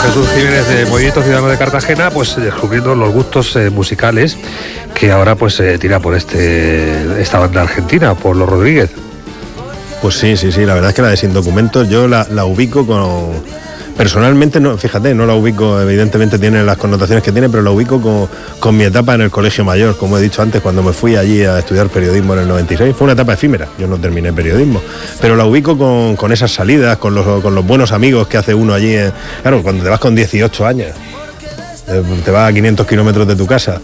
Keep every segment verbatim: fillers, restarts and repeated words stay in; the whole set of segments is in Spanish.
Jesús Jiménez de Movimiento Ciudadano de Cartagena, pues descubriendo los gustos eh, musicales que ahora pues eh, tira por este esta banda argentina, por Los Rodríguez. Pues sí, sí, sí, la verdad es que la de Sin Documentos yo la, la ubico con... Personalmente, no, fíjate, no la ubico, evidentemente tiene las connotaciones que tiene, pero la ubico con, con mi etapa en el Colegio Mayor, como he dicho antes, cuando me fui allí a estudiar periodismo en el noventa y seis. Fue una etapa efímera, yo no terminé periodismo, pero la ubico con, con esas salidas, con los, con los buenos amigos que hace uno allí. En, claro, cuando te vas con dieciocho años, te vas a quinientos kilómetros de tu casa,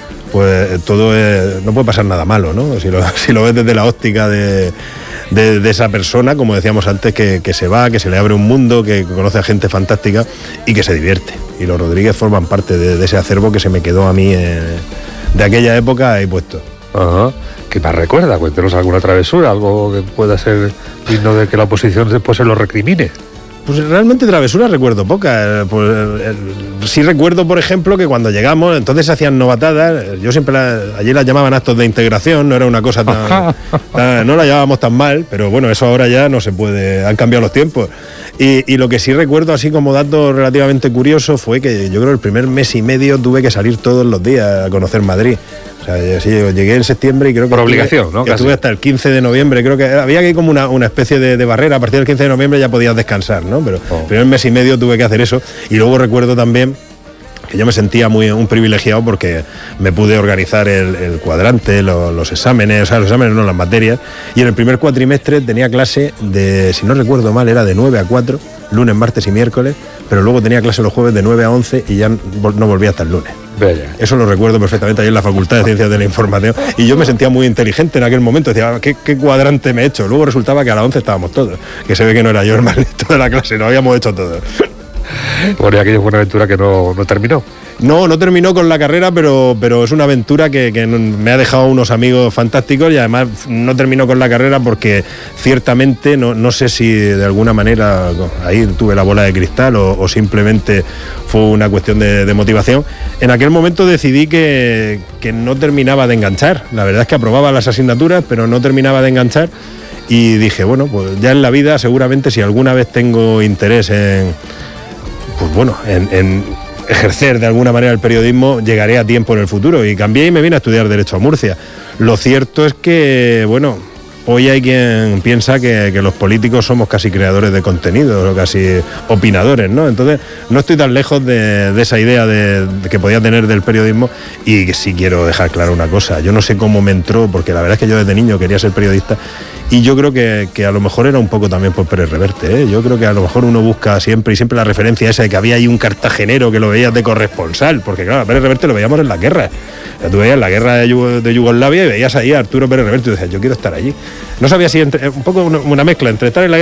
pues todo es, no puede pasar nada malo, ¿no? Si lo, si lo ves desde la óptica de... De, de esa persona, como decíamos antes, que, que se va, que se le abre un mundo, que conoce a gente fantástica y que se divierte. Y los Rodríguez forman parte de, de ese acervo que se me quedó a mí eh, de aquella época ahí puesto. Ajá. ¿Qué más recuerda? Cuéntenos alguna travesura, algo que pueda ser digno de que la oposición después se lo recrimine. Pues realmente travesuras recuerdo pocas. Pues, eh, sí recuerdo, por ejemplo, que cuando llegamos, entonces se hacían novatadas. Yo siempre la, allí las llamaban actos de integración, no era una cosa tan, tan, no la llamábamos tan mal, pero bueno, eso ahora ya no se puede, han cambiado los tiempos. Y, y lo que sí recuerdo, así como dato relativamente curioso, fue que yo creo que el primer mes y medio tuve que salir todos los días a conocer Madrid. O sea, yo, sí, yo llegué en septiembre y creo que... Por estuve, obligación, ¿no? Que estuve hasta el quince de noviembre, creo que había que ir como una, una especie de, de barrera. A partir del quince de noviembre ya podías descansar, ¿no? Pero oh. el primer mes y medio tuve que hacer eso. Y luego recuerdo también que yo me sentía muy un privilegiado porque me pude organizar el, el cuadrante, los, los exámenes, o sea, los exámenes no, las materias. Y en el primer cuatrimestre tenía clase de, si no recuerdo mal, era de nueve a cuatro, lunes, martes y miércoles, pero luego tenía clase los jueves de nueve a once y ya no volvía hasta el lunes. Bella. Eso lo recuerdo perfectamente ahí en la Facultad de Ciencias de la Información. Y yo me sentía muy inteligente en aquel momento. Decía, ¿qué, qué cuadrante me he hecho? Luego resultaba que a las once estábamos todos. Que se ve que no era yo el más listo de la clase, lo habíamos hecho todos. Bueno, y aquello fue una aventura que no, no terminó. No, no terminó con la carrera, pero, pero es una aventura que, que me ha dejado unos amigos fantásticos y además no terminó con la carrera porque ciertamente, no, no sé si de alguna manera ahí tuve la bola de cristal o, o simplemente fue una cuestión de, de motivación. En aquel momento decidí que, que no terminaba de enganchar. La verdad es que aprobaba las asignaturas, pero no terminaba de enganchar y dije, bueno, pues ya en la vida seguramente si alguna vez tengo interés en, pues bueno, en... en ejercer de alguna manera el periodismo, llegaré a tiempo en el futuro y cambié y me vine a estudiar Derecho a Murcia. Lo cierto es que, bueno, hoy hay quien piensa que, que los políticos somos casi creadores de contenido o casi opinadores, ¿no? Entonces no estoy tan lejos de, de esa idea de, de que podía tener del periodismo y que sí quiero dejar claro una cosa. Yo no sé cómo me entró, porque la verdad es que yo desde niño quería ser periodista y yo creo que, que a lo mejor era un poco también por Pérez Reverte, ¿eh? Yo creo que a lo mejor uno busca siempre, y siempre la referencia esa de que había ahí un cartagenero que lo veías de corresponsal, porque claro, a Pérez Reverte lo veíamos en la guerra. O sea, tú veías la guerra de, Yug- de Yugoslavia y veías ahí a Arturo Pérez Reverte y decías, yo quiero estar allí. No sabía si entre, un poco una, una mezcla entre estar en la